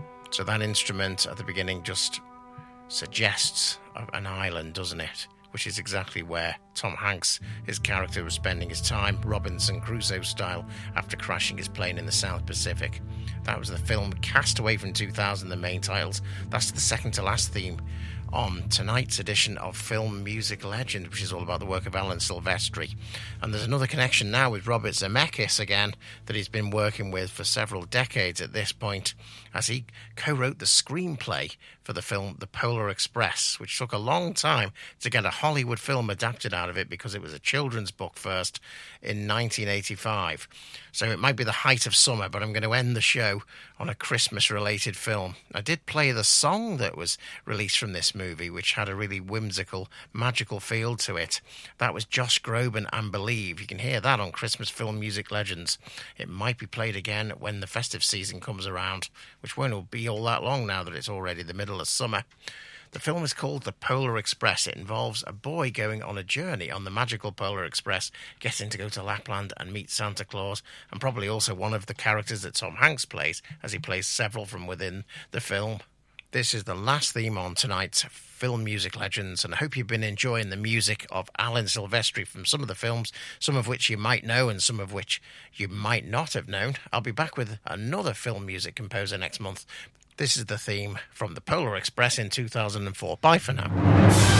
So that instrument at the beginning just suggests an island, doesn't it? Which is exactly where Tom Hanks, his character, was spending his time, Robinson Crusoe style, after crashing his plane in the South Pacific. That was the film Castaway from 2000, the main titles. That's the second to last theme on tonight's edition of Film Music Legend, which is all about the work of Alan Silvestri. And there's another connection now with Robert Zemeckis again that he's been working with for several decades at this point, as he co-wrote the screenplay for the film The Polar Express, which took a long time to get a Hollywood film adapted out of it because it was a children's book first in 1985. So it might be the height of summer, but I'm going to end the show on a Christmas-related film. I did play the song that was released from this movie, which had a really whimsical, magical feel to it. That was Josh Groban and Believe. You can hear that on Christmas Film Music Legends. It might be played again when the festive season comes around, which won't be all that long now that it's already the middle of summer. The film is called The Polar Express. It involves a boy going on a journey on the magical Polar Express, getting to go to Lapland and meet Santa Claus, and probably also one of the characters that Tom Hanks plays, as he plays several from within the film. This is the last theme on tonight's Film Music Legends, and I hope you've been enjoying the music of Alan Silvestri from some of the films, some of which you might know and some of which you might not have known. I'll be back with another film music composer next month. This is the theme from The Polar Express in 2004. Bye for now.